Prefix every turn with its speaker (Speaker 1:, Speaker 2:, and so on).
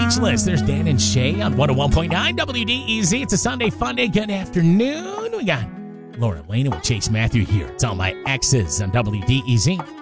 Speaker 1: Speechless. There's Dan and Shay on 101.9 WDEZ. It's a Sunday fun day. Good afternoon. We got Laura Lena with Chase Matthew here. It's All My Exes on WDEZ.